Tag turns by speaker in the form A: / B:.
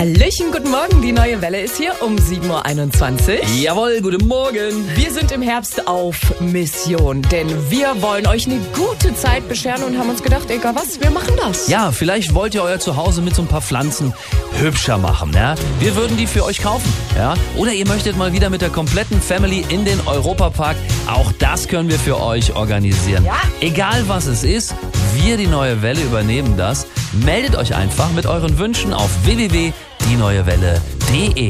A: Hallöchen, guten Morgen. Die neue Welle ist hier um 7.21 Uhr.
B: Jawohl, guten Morgen.
A: Wir sind im Herbst auf Mission, denn wir wollen euch eine gute Zeit bescheren und haben uns gedacht, egal was, wir machen das.
B: Ja, vielleicht wollt ihr euer Zuhause mit so ein paar Pflanzen hübscher machen. Ja? Wir würden die für euch kaufen. Ja? Oder ihr möchtet mal wieder mit der kompletten Family in den Europapark. Auch das können wir für euch organisieren.
A: Ja.
B: Egal was es ist, wir, die neue Welle, übernehmen das. Meldet euch einfach mit euren Wünschen auf www.dieneuewelle.de.